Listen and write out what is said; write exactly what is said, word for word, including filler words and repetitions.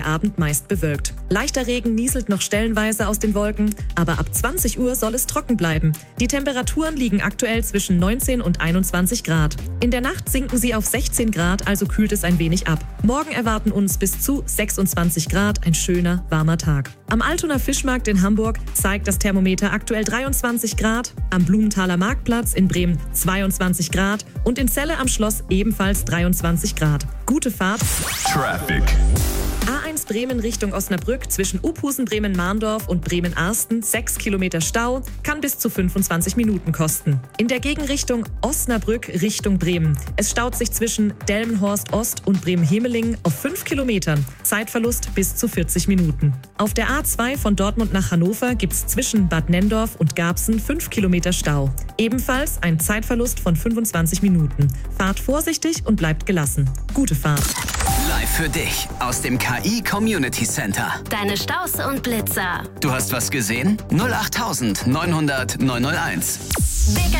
der Abend meist bewölkt. Leichter Regen nieselt noch stellenweise aus den Wolken, aber ab zwanzig Uhr soll es trocken bleiben. Die Temperaturen liegen aktuell zwischen neunzehn und einundzwanzig Grad. In der Nacht sinken sie auf sechzehn Grad, also kühlt es ein wenig ab. Morgen erwarten uns bis zu sechsundzwanzig Grad, ein schöner, warmer Tag. Am Altoner Fischmarkt in Hamburg zeigt das Thermometer aktuell dreiundzwanzig Grad, am Blumenthaler Marktplatz in Bremen zweiundzwanzig Grad und in Celle am Schloss ebenfalls dreiundzwanzig Grad. Gute Fahrt. Traffic. A eins Bremen Richtung Osnabrück zwischen Uphusen, Bremen-Mahndorf und Bremen-Arsten sechs Kilometer Stau, kann bis zu fünfundzwanzig Minuten kosten. In der Gegenrichtung Osnabrück Richtung Bremen. Es staut sich zwischen Delmenhorst Ost und Bremen-Hemelingen auf fünf Kilometern. Zeitverlust bis zu vierzig Minuten. Auf der A zwei von Dortmund nach Hannover gibt's zwischen Bad Nendorf und Garbsen fünf Kilometer Stau. Ebenfalls ein Zeitverlust von fünfundzwanzig Minuten. Fahrt vorsichtig und bleibt gelassen. Gute Fahrt. Live für dich aus dem K I Community Center. Deine Staus und Blitzer. Du hast was gesehen? null acht neunhundert neunhunderт neunhunderteins.